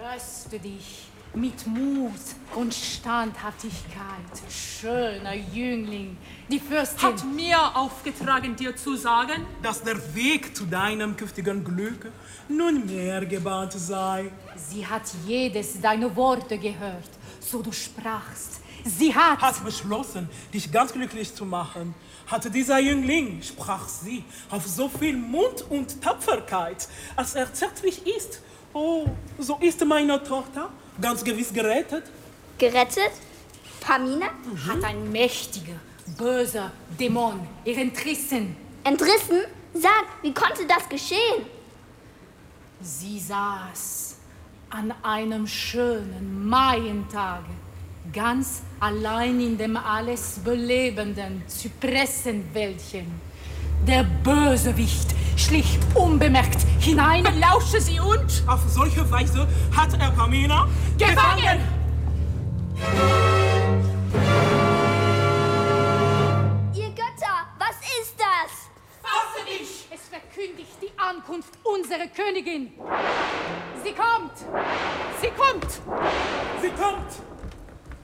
Tröste dich mit Mut und Standhaftigkeit, schöner Jüngling. Die Fürstin hat mir aufgetragen, dir zu sagen, dass der Weg zu deinem künftigen Glück nunmehr gebahnt sei. Sie hat jedes deiner Worte gehört, so du sprachst. Sie hat beschlossen, dich ganz glücklich zu machen. Hatte dieser Jüngling, sprach sie, auf so viel Mut und Tapferkeit, als er zärtlich ist. Oh, so ist meine Tochter ganz gewiss gerettet. Gerettet? Pamina? Hat ein mächtiger, böser Dämon ihr entrissen. Entrissen? Sag, wie konnte das geschehen? Sie saß an einem schönen Maientage, ganz allein in dem alles belebenden Zypressenwäldchen. Der Bösewicht schlich unbemerkt hinein. belausche sie und Auf solche Weise hat er Pamina gefangen! Ihr Götter, was ist das? Fasse dich! Es verkündigt die Ankunft unserer Königin. Sie kommt! Sie kommt! Sie kommt!